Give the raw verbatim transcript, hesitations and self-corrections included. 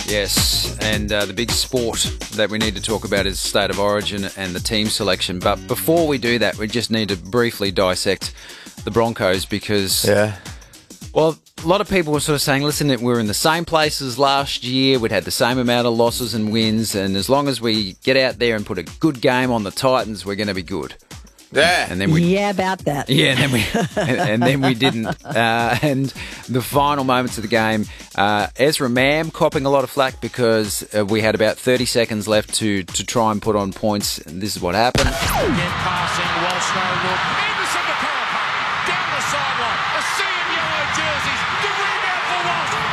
Yes, and uh, the big sport that we need to talk about is State of Origin and the team selection. But before we do that, we just need to briefly dissect the Broncos because, Yeah. well, a lot of people were sort of saying, listen, we were in the same place as last year. We'd had the same amount of losses and wins. And as long as we get out there and put a good game on the Titans, we're going to be good. Yeah. And then we, Yeah, about that. yeah, and then we, and, and then we didn't. Uh, and the final moments of the game, uh, Ezra Mam copping a lot of flack because uh, we had about thirty seconds left to to try and put on points. And this is what happened. Again passing, Walsh no look. Anderson to Perapay. Down the sideline. A sea of yellow jerseys. The rebound for Walsh.